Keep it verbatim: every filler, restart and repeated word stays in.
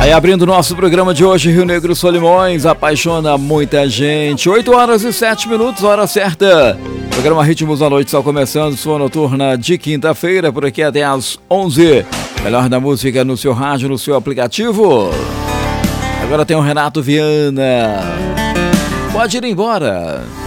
Aí abrindo o nosso programa de hoje, Rio Negro Solimões, apaixona muita gente. oito horas e sete minutos, hora certa. Programa Ritmos da Noite só começando, sua noturna de quinta-feira, por aqui até às onze. Melhor da música no seu rádio, no seu aplicativo. Agora tem o Renato Viana. Pode ir embora.